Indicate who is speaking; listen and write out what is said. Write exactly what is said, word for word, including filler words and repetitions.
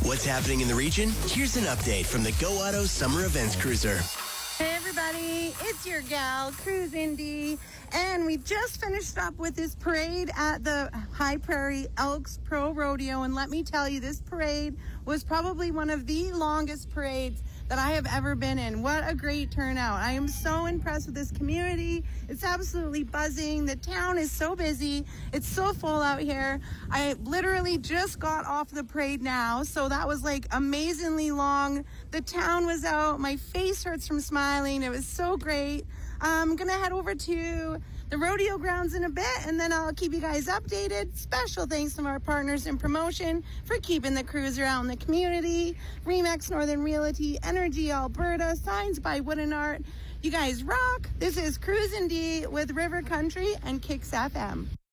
Speaker 1: What's happening in the region? Here's an update from the Go Auto Summer Events Cruiser.
Speaker 2: Hey everybody, it's your gal, Cruise Indy, and we just finished up with this parade at the High Prairie Elks Pro Rodeo, and let me tell you, this parade was probably one of the longest parades that I have ever been in. What a great turnout. I am so impressed with this community. It's absolutely buzzing. The town is so busy. It's so full out here. I literally just got off the parade now, so that was like amazingly long. The town was out. My face hurts from smiling. It was so great. I'm gonna head over to the rodeo grounds in a bit, and then I'll keep you guys updated. Special thanks to our partners in promotion for keeping the cruiser out in the community. Remax Northern Realty, Energy Alberta, Signs by Wooden Art. You guys rock. This is Cruise and D with River Country and Kicks F M.